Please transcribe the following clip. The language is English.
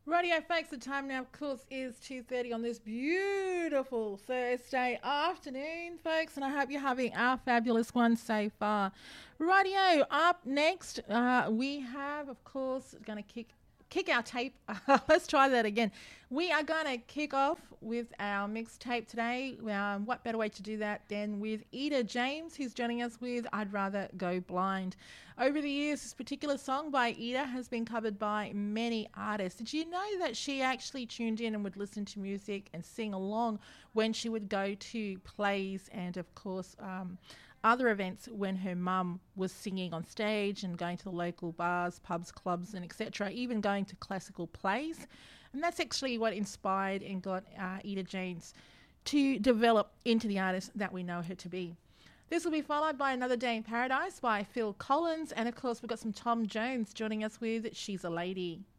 Radio folks, the time now, of course, is 2:30 on this beautiful Thursday afternoon, folks, and I hope you're having a fabulous one so far. Radio, up next, we have, of course, going to kick our tape. Let's try that again. We are going to kick off with our mixtape today. What better way to do that than with Etta James, who's joining us with I'd Rather Go Blind. Over the years, this particular song by Etta has been covered by many artists. Did you know that she actually tuned in and would listen to music and sing along when she would go to plays and, of course, other events when her mum was singing on stage and going to the local bars, pubs, clubs, and etc., even going to classical plays. And that's actually what inspired and got Etta James to develop into the artist that we know her to be. This will be followed by Another Day in Paradise by Phil Collins. And, of course, we've got some Tom Jones joining us with She's a Lady.